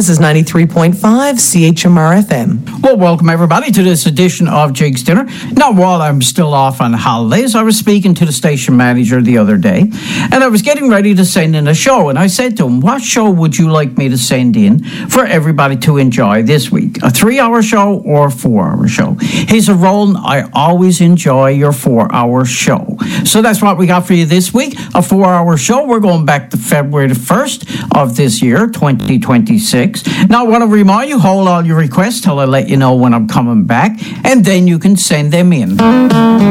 This is 93.5 CHMR FM. Well, welcome everybody to this edition of Jake's Dinner. Now, while I'm still off on holidays, I was speaking to the station manager the other day, and I was getting ready to send in a show, and I said to him, what show would you like me to send in for everybody to enjoy this week? A 3-hour show or a 4-hour show? He said, Roland, I always enjoy your 4-hour show. So that's what we got for you this week, a 4-hour show. We're going back to February the 1st of this year, 2026. Now, I want to remind you, hold all your requests till I let you know when I'm coming back, and then you can send them in.